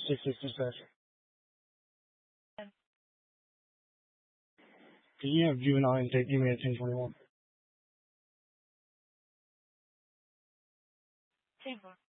6-6 dispatcher. Um, Can you have juvenile intake? Give me a 1021. 10-4.